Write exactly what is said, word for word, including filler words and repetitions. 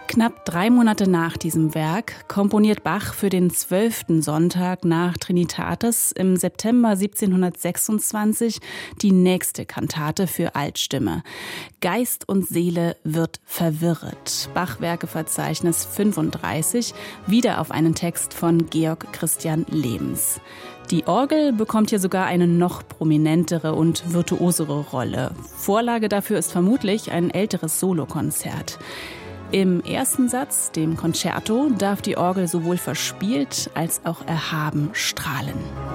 Knapp drei Monate nach diesem Werk komponiert Bach für den zwölften Sonntag nach Trinitatis im September siebzehnhundertsechsundzwanzig die nächste Kantate für Altstimme. Geist und Seele wird verwirret. Bachwerkeverzeichnis fünfunddreißig, wieder auf einen Text von Georg Christian Lehms. Die Orgel bekommt hier sogar eine noch prominentere und virtuosere Rolle. Vorlage dafür ist vermutlich ein älteres Solokonzert. Im ersten Satz, dem Concerto, darf die Orgel sowohl verspielt als auch erhaben strahlen.